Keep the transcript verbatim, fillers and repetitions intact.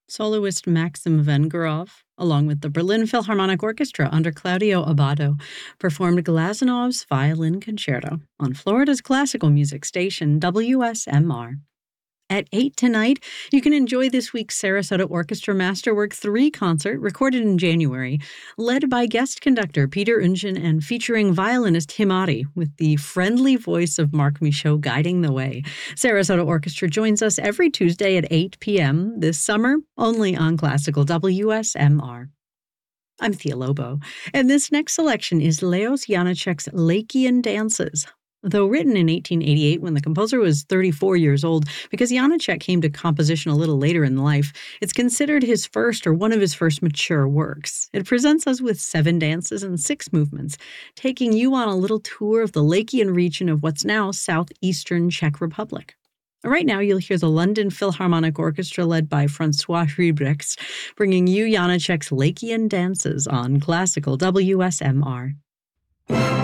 Soloist Maxim Vengerov, along with the Berlin Philharmonic Orchestra under Claudio Abbado, performed Glasenov's Violin Concerto on Florida's classical music station W S M R. At eight tonight, you can enjoy this week's Sarasota Orchestra Masterwork three concert, recorded in January, led by guest conductor Peter Unchen and featuring violinist Himari, with the friendly voice of Mark Michaud guiding the way. Sarasota Orchestra joins us every Tuesday at eight p.m. this summer, only on classical W S M R. I'm Thea Lobo, and this next selection is Leos Janáček's Lakian Dances. Though written in eighteen eighty-eight when the composer was thirty-four years old, because Janáček came to composition a little later in life, it's considered his first or one of his first mature works. It presents us with seven dances and six movements, taking you on a little tour of the Lakian region of what's now southeastern Czech Republic. Right now, you'll hear the London Philharmonic Orchestra led by Francois Huybrechts, bringing you Janáček's Lakian Dances on classical W S M R.